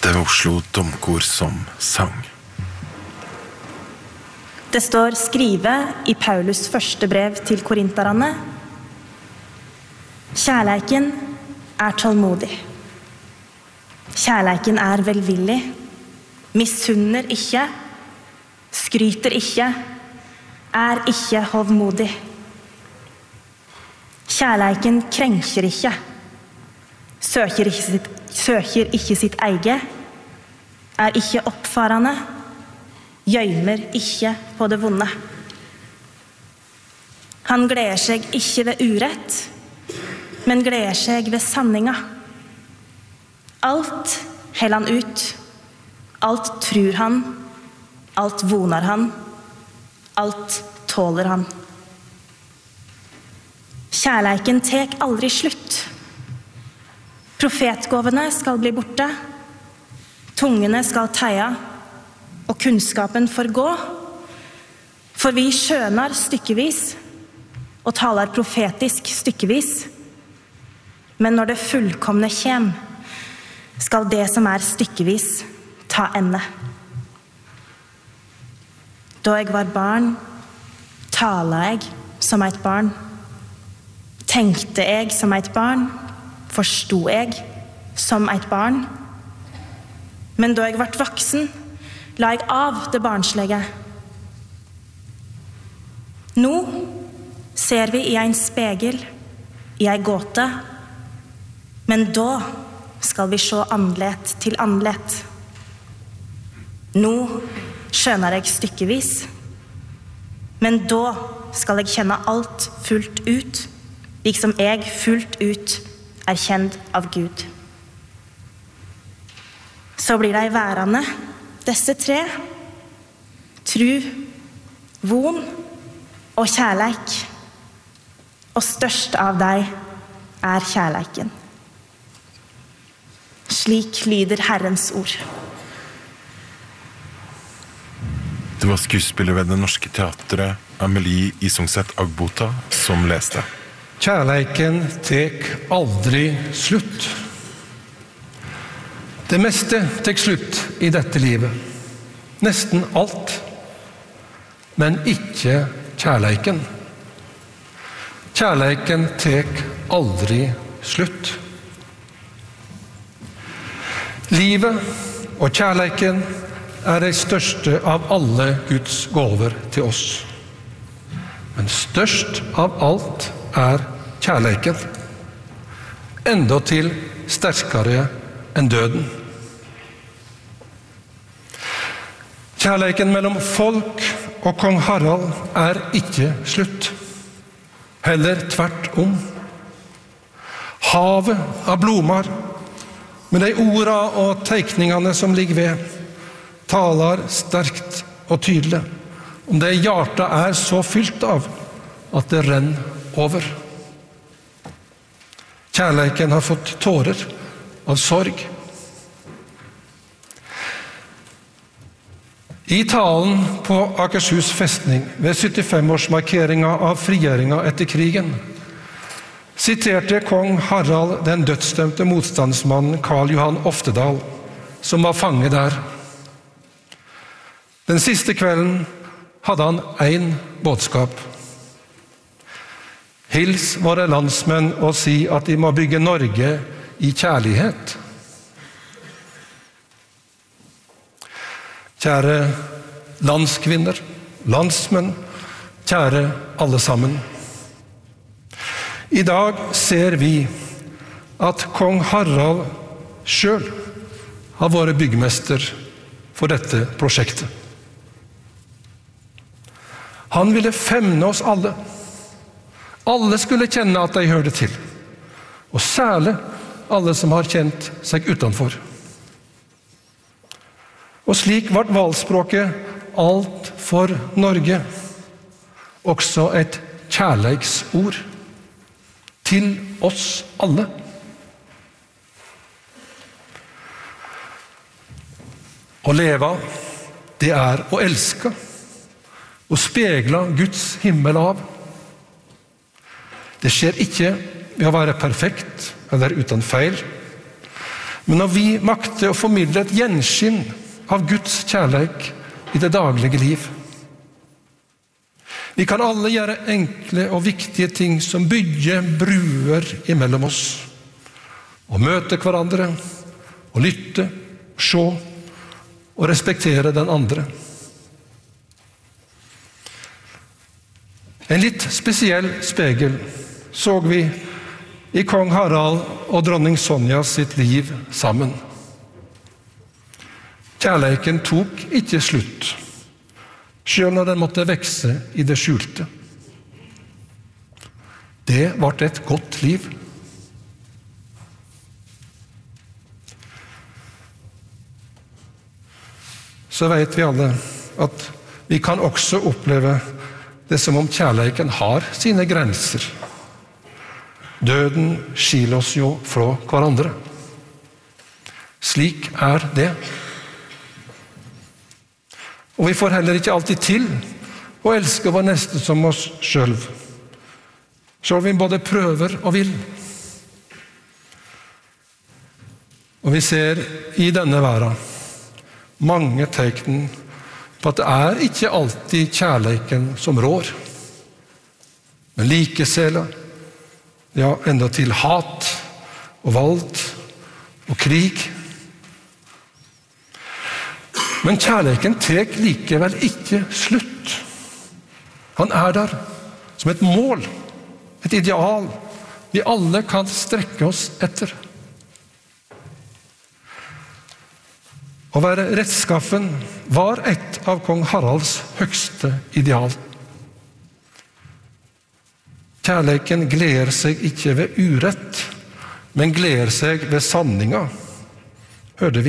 Det var Oslo Domkor som sang. Det står skrivet i Paulus første brev til korinterne. Kjærleiken tålmodig. Kjærleiken velvillig. Misunner ikke. Skryter ikke. Ikke hovmodig. Kjærleiken krenker ikke. Søker ikke sitt eige. Ikke oppfarende. Gjøymer ikke på det vonde. Han gleder seg ikke ved urett, men gleder seg ved sanninga. Alt heller han ut. Alt tror han. Alt vonar han. Alt tåler han. Kjærleiken tek aldri slutt. Profetgåvene skal bli borte. Tungene skal teia, og kunnskapen forgå. For vi skjønar stykkevis, og taler profetisk stykkevis. Men når det fullkomne kjem, skal det som stykkevis ta ende. Da jeg var barn, talte jeg som et barn. Tenkte jeg som et barn, forstod jeg som et barn. Men da jeg ble voksen, la jeg av det barnslige. Nå ser vi i en spegel, i en gåte, men da skal vi se andlet til andlet. Nå skjønner jeg stykkevis, men da skal jeg kjenne alt fullt ut, liksom jeg fullt ut kjent av Gud. Så blir de værende, disse tre, tru, von og kjærleik, og størst av dem kjærleiken. Slik lyder Herrens ord. Det var skuespiller ved Det Norske Teatret, Amelie Isungset Agbota, som leste. Kjærleiken tek aldri slutt. Det meste tek slutt i dette livet. Nesten alt. Men ikke kjærleiken. Kjærleiken tek aldri slutt. Livet og kjærleiken de største av alle Guds gåver til oss. Men størst av alt kjærleiken. Enda til sterkere enn døden. Kjærleiken mellom folk og kong Harald ikke slutt. Heller tvert om. Havet av blomar, med de orda og teikningene som ligger ved, taler sterkt og tydelig om det hjertet så fylt av at det renner over. Kjærleiken har fått tårer av sorg. I talen på Akershus festning ved 75-årsmarkeringen av frigjøringen etter krigen siterte kong Harald den dødsdømte motstandsmannen Karl Johan Oftedal, som var fanget der. Den siste kvelden hadde han en budskap. Hils våre landsmenn og si at de må bygge Norge i kjærlighet. Kjære landskvinner, landsmenn, kjære alle sammen. I dag ser vi at kong Harald selv har vært byggmester for dette prosjektet. Han ville femne oss alle. Alle skulle kjenne at de hørte til, og særlig alle som har kjent seg utenfor. Og slik ble valgspråket alt for Norge, også et kjærleiksord til oss alle. Å leve, det å elske, og spegle Guds himmel av. Det skjer ikke ved å være perfekt eller uten feil, Men når vi makter å formidle et gjenskinn av Guds kjærleik i det daglige liv. Vi kan alle gjøre enkle og viktige ting som bygger bruer imellom oss. Og møte hverandre, og lytte, se og respektere den andre. En litt spesiell spegel så vi i kong Harald og dronning Sonja sitt liv sammen. Kjærleiken tok ikke slutt, selv når den måtte vekse i det skjulte. Det var et godt liv. Så vet vi alle at vi kan også oppleve det som om kjærleiken har sine grenser. Døden skiller oss jo fra hverandre. Slik er det. Og vi får heller ikke alltid til å elske vår neste som oss selv. Selv vi både prøver og vil. Og vi ser i denne verden mange tegn på at det er ikke alltid kjærleiken som rår. Men likesela, ja, enda til hat og vold og krig. Men kjærleiken tek likevel ikke slutt. Han er der som et mål, et ideal vi alle kan strekke oss etter. Å være rettskaffen var et av kong Haralds høgste ideal. Kjærleiken gleder seg ikke ved urett, men gleder seg ved sanninga, hørte vi.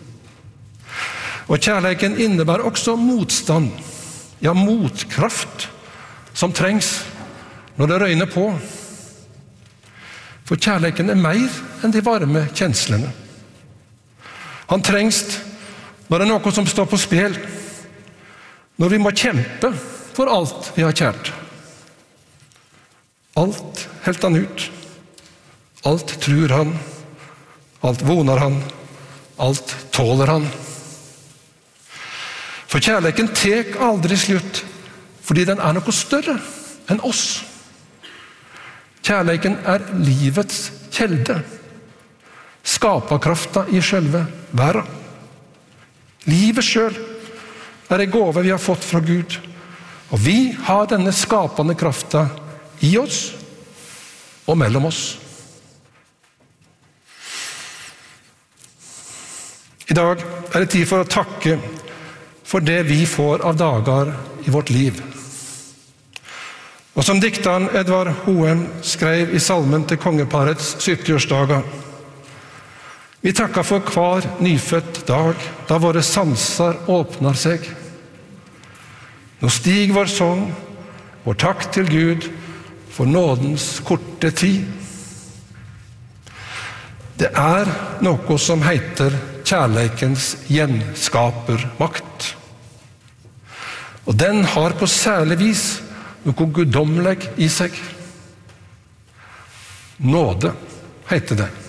Og kjærleiken innebærer også motstand, ja motkraft, som trengs når det røyner på. For kjærleiken er mer enn de varme kjenslene. Han trengs når det er noe som står på spill, når vi må kjempe for alt vi har kjært. Alt helt han ut. Alt tror han. Alt voner han. Alt tåler han. For kjærleiken tek aldri slutt, fordi den er noe større enn oss. Kjærleiken er livets kjelde. Skaperkrafta i selve verden. Livet selv er en gåve vi har fått fra Gud, og vi har denne skapende krafta i oss og mellom oss. I dag er det tid for å takke for det vi får av dager i vårt liv. Og som dikteren Edvard Hoem skrev i salmen til kongeparets 70-årsdager, vi takker for hver nyfødt dag, da våre sanser åpner seg. Nå stig vår sång, vår takk til Gud, for nådens korte tid. Det er noe som heter kjærleikens gjenskapermakt. Og den har på særlig vis noe guddommelig i seg. Nåde heter det.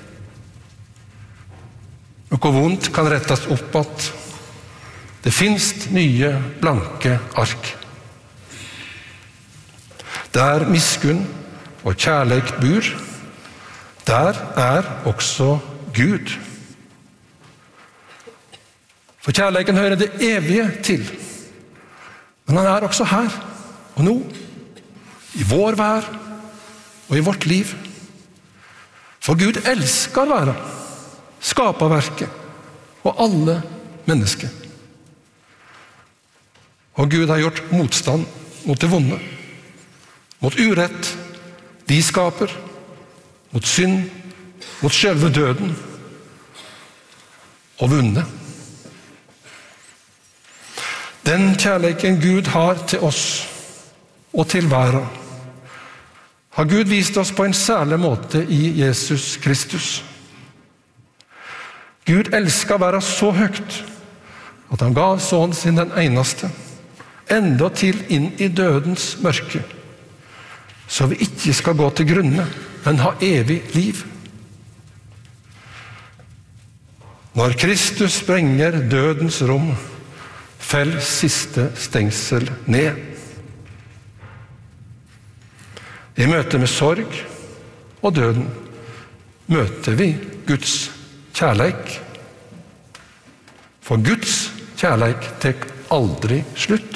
Noe vondt kan rettes opp at det finnes nye blanke ark. Der miskunn og kjærleik bor, der er også Gud. For kjærleiken hører det evige til, men han er også her og nå, i vår vær og i vårt liv. For Gud elsker verden, skaperverket og alle mennesker. Og Gud har gjort motstand mot det vonde, mot urett, de skaper, mot synd, mot selve døden, og vunnet. Den kjærleiken Gud har til oss og til verden, har Gud vist oss på en særlig måte i Jesus Kristus. Gud elsker verden så høyt at han gav sønnen sin den eneste, enda til inn i dødens mørke, så vi ikke skal gå til grunne, men ha evig liv. Når Kristus sprenger dødens rom, fell siste stengsel ned. I møte med sorg og døden møter vi Guds kjærleik. For Guds kjærleik tek aldri slutt.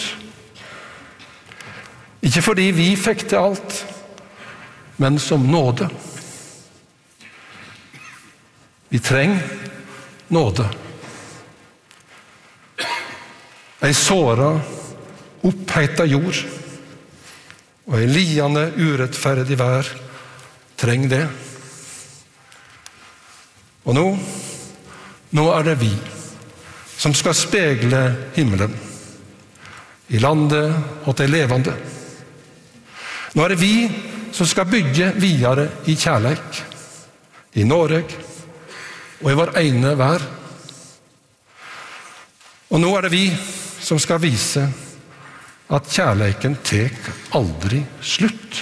Ikke fordi vi fikk til alt, men som nåde. Vi trenger nåde. Ei såra, oppheita jord og ei liende urettferdig vær trenger det. Og nå det vi som skal spegle himmelen i landet og til levende. Nå det vi som skal bygge videre i kjærleik, i Norge og i vår ene vær. Og nå det vi som skal vise at kjærleiken tek aldri slutt.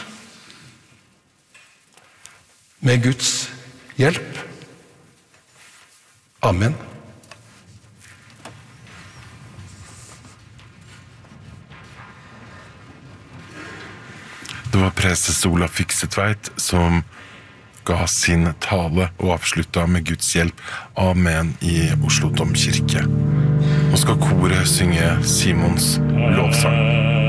Med Guds hjelp. Amen. Det var preses Olav Fiksetveit som ga sin tale og avslutta med Guds hjelp. Amen i Oslo Domkirke. Nå skal koret synge Simons lovsang.